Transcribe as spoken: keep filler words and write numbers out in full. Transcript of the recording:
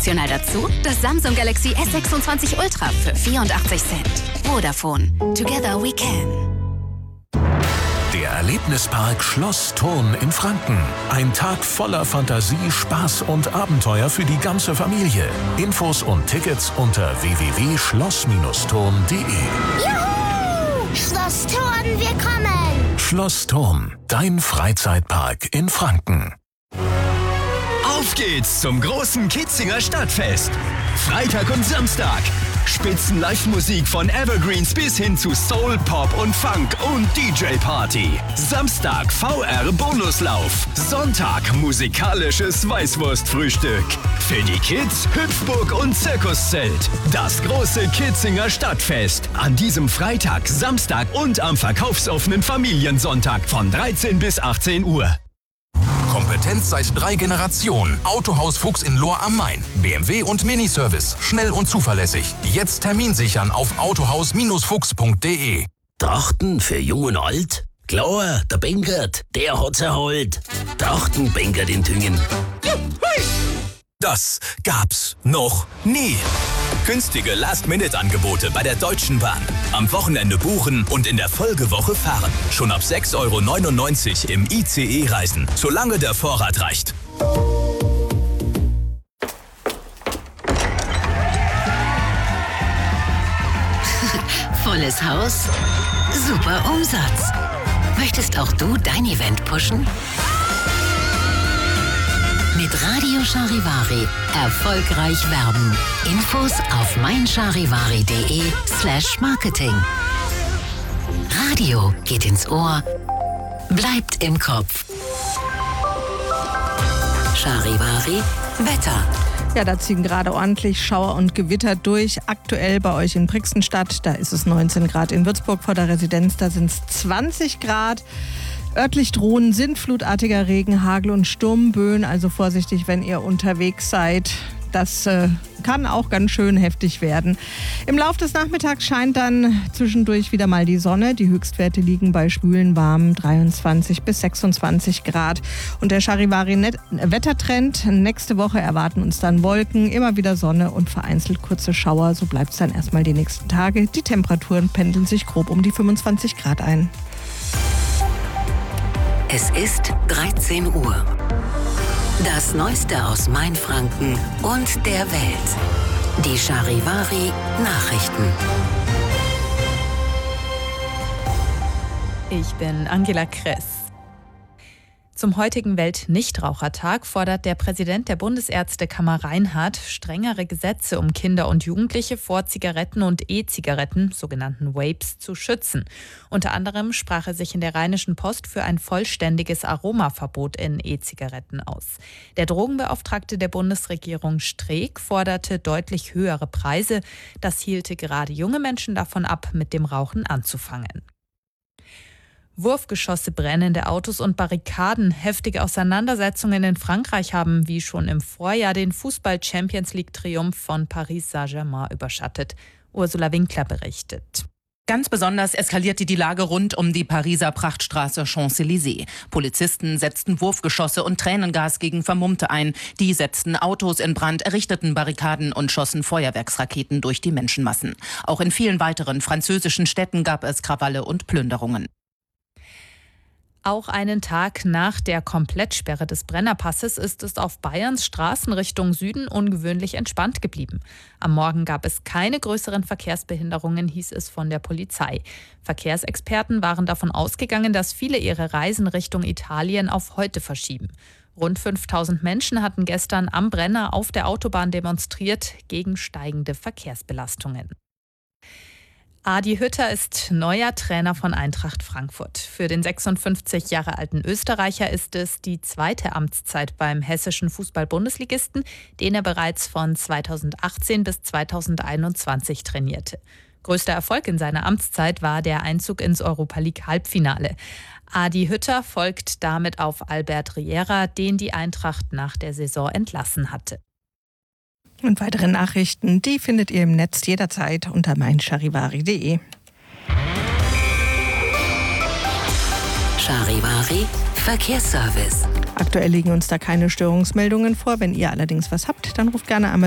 Optional dazu das Samsung Galaxy S sechsundzwanzig Ultra für vierundachtzig Cent. Vodafone. Together we can. Der Erlebnispark Schloss Thurn in Franken. Ein Tag voller Fantasie, Spaß und Abenteuer für die ganze Familie. Infos und Tickets unter w w w punkt schloss thurn punkt de. Juhu! Schloss Thurn, wir kommen! Schloss Thurn, dein Freizeitpark in Franken. Auf geht's zum großen Kitzinger Stadtfest. Freitag und Samstag. Spitzen-Live-Musik von Evergreens bis hin zu Soul, Pop und Funk und D J-Party. Samstag V R-Bonuslauf. Sonntag musikalisches Weißwurstfrühstück. Für die Kids Hüpfburg und Zirkuszelt. Das große Kitzinger Stadtfest. An diesem Freitag, Samstag und am verkaufsoffenen Familiensonntag von dreizehn bis achtzehn Uhr. Kompetenz seit drei Generationen. Autohaus Fuchs in Lohr am Main. B M W und Miniservice. Schnell und zuverlässig. Jetzt Termin sichern auf autohaus fuchs punkt de. Trachten für Jung und Alt? Klar, der Benkert, der hat's erholt. Trachten Benkert in Tüngen. Das gab's noch nie. Günstige Last-Minute-Angebote bei der Deutschen Bahn. Am Wochenende buchen und in der Folgewoche fahren. Schon ab sechs Euro neunundneunzig im I C E reisen, solange der Vorrat reicht. Volles Haus, super Umsatz. Möchtest auch du dein Event pushen? Mit Radio Charivari erfolgreich werben. Infos auf meincharivari.de slash marketing. Radio geht ins Ohr, bleibt im Kopf. Charivari Wetter. Ja, da ziehen gerade ordentlich Schauer und Gewitter durch. Aktuell bei euch in Brixenstadt, da ist es neunzehn Grad. In Würzburg vor der Residenz, da sind es zwanzig Grad. Örtlich drohen sintflutartiger Regen, Hagel und Sturmböen, also vorsichtig, wenn ihr unterwegs seid. Das äh, kann auch ganz schön heftig werden. Im Laufe des Nachmittags scheint dann zwischendurch wieder mal die Sonne. Die Höchstwerte liegen bei schwülen, warmen dreiundzwanzig bis sechsundzwanzig Grad. Und der Charivari-Wettertrend, nächste Woche erwarten uns dann Wolken, immer wieder Sonne und vereinzelt kurze Schauer. So bleibt es dann erstmal die nächsten Tage. Die Temperaturen pendeln sich grob um die fünfundzwanzig Grad ein. Es ist dreizehn Uhr. Das Neueste aus Mainfranken und der Welt. Die Charivari Nachrichten. Ich bin Angela Kress. Zum heutigen Welt-Nichtrauchertag fordert der Präsident der Bundesärztekammer Reinhardt strengere Gesetze, um Kinder und Jugendliche vor Zigaretten und E-Zigaretten, sogenannten Vapes, zu schützen. Unter anderem sprach er sich in der Rheinischen Post für ein vollständiges Aromaverbot in E-Zigaretten aus. Der Drogenbeauftragte der Bundesregierung Streeck forderte deutlich höhere Preise. Das hielte gerade junge Menschen davon ab, mit dem Rauchen anzufangen. Wurfgeschosse, brennende Autos und Barrikaden. Heftige Auseinandersetzungen in Frankreich haben wie schon im Vorjahr den Fußball-Champions-League-Triumph von Paris Saint-Germain überschattet. Ursula Winkler berichtet. Ganz besonders eskalierte die Lage rund um die Pariser Prachtstraße Champs-Élysées. Polizisten setzten Wurfgeschosse und Tränengas gegen Vermummte ein. Die setzten Autos in Brand, errichteten Barrikaden und schossen Feuerwerksraketen durch die Menschenmassen. Auch in vielen weiteren französischen Städten gab es Krawalle und Plünderungen. Auch einen Tag nach der Komplettsperre des Brennerpasses ist es auf Bayerns Straßen Richtung Süden ungewöhnlich entspannt geblieben. Am Morgen gab es keine größeren Verkehrsbehinderungen, hieß es von der Polizei. Verkehrsexperten waren davon ausgegangen, dass viele ihre Reisen Richtung Italien auf heute verschieben. Rund fünftausend Menschen hatten gestern am Brenner auf der Autobahn demonstriert gegen steigende Verkehrsbelastungen. Adi Hütter ist neuer Trainer von Eintracht Frankfurt. Für den sechsundfünfzig Jahre alten Österreicher ist es die zweite Amtszeit beim hessischen Fußball-Bundesligisten, den er bereits von zweitausendachtzehn bis zweitausendeinundzwanzig trainierte. Größter Erfolg in seiner Amtszeit war der Einzug ins Europa-League-Halbfinale. Adi Hütter folgt damit auf Albert Riera, den die Eintracht nach der Saison entlassen hatte. Und weitere Nachrichten, die findet ihr im Netz jederzeit unter meincharivari punkt de. Charivari Verkehrsservice. Aktuell liegen uns da keine Störungsmeldungen vor. Wenn ihr allerdings was habt, dann ruft gerne einmal